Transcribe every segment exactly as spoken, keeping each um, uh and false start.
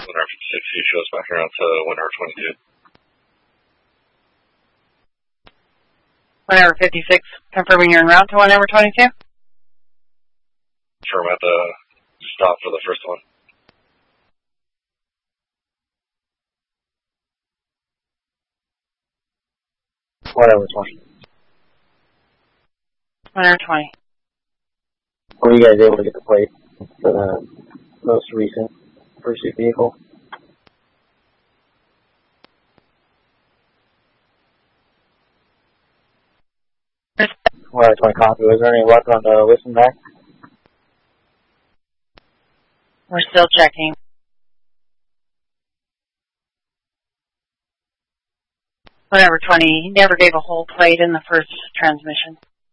Winner fifty-six, you show us back around to Winner twenty-two. Winner fifty-six, confirming you're en route to Winner twenty-two? Sure, I'm at the stop for the first one. Whatever, twenty. Winner twenty. Were you guys able to get the plate for the most recent pursuit vehicle? Whatever, twenty copy. Was there any luck on the listen back? We're still checking. Whatever, twenty. He never gave a whole plate in the first transmission.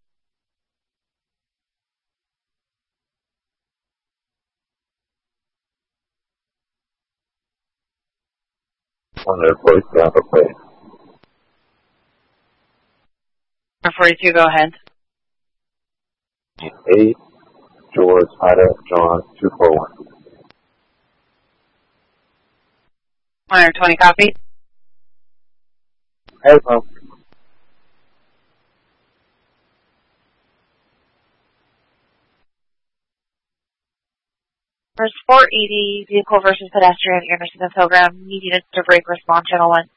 On their place, down the plate. forty-two, go ahead. eight, George, Ida, John, two four one. Winner twenty, copy. Hey, well. First four eighty, vehicle versus pedestrian, Anderson and Pilgrim, needed to brake response channel one.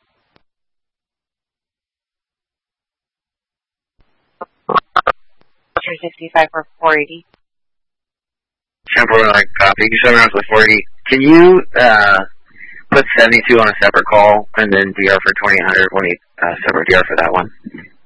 three sixty-five for four eighty. Sample like copy. You seven rounds with four eighty. Can you uh, put seventy-two on a separate call and then D R for twenty hundred when he uh, separate D R for that one?